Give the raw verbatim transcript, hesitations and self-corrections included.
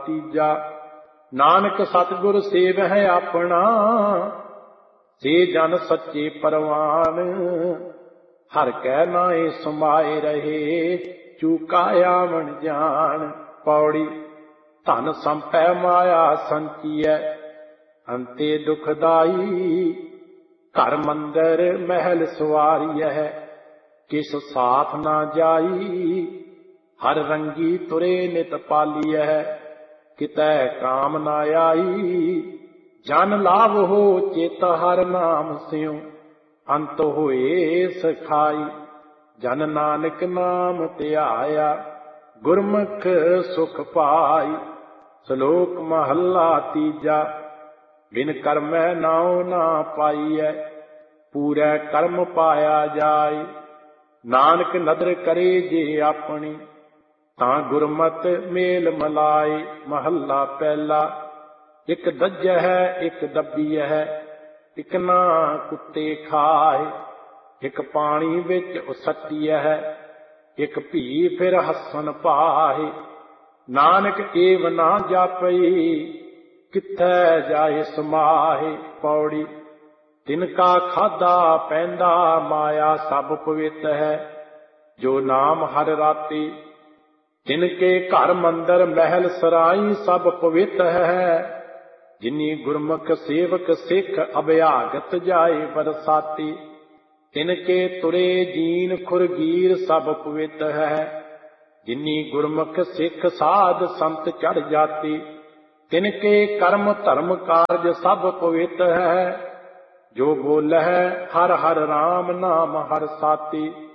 तीजा। नानक सतगुर सेवह अपना, से जन सच्चे परवान। हर कै नाए समाए रहे, चूका आवन जान। पौड़ी। धन संपै माया संचिए, अंते दुखदाई। घर मंदिर महल सवारियह, किस साथ ना जाई। हर रंगी तुरे नित पालियह, कितै काम ना आई। जन लाभ हो चित हर नाम स्यों, अंत होए सखाई। जन नानक नाम ध्याया, गुरमुख सुख पाई। श्लोक महला तीजा। बिन कर्मै नाउ ना पाईਐ, पूरै कर्म पाया जाय। नानक नदर करे जे अपनी, तां गुरमत मेल मलाए। महला पहला। इक दज्जह इक दब्बीਐ, इक ना कुत्ते खाए। इक पानी विच उसट्टीਐ, इक भी फिर हसन पाए। नानक एव ना जापई, किथै जाए समाहे। पौड़ी। तिनका खाधा पैंदा माया सब पवित है, जो नाम हर राती। तिनके घर मंदिर महल सराई सब पवित है, जिनी गुरमुख सेवक सिख अभ्यागत जाए बरसाती। तिनके तुरे जीन खुरगीर सब पवित है, जिनी गुरमुख सिख साध संत चढ़ जाती। तिनके कर्म धर्म कारज सब पवित है, जो बोल है हर हर राम नाम हर साती।